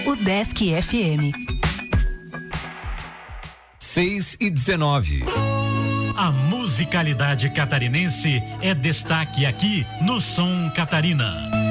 O Desk FM. 6:19. A musicalidade catarinense é destaque aqui no Som Catarina.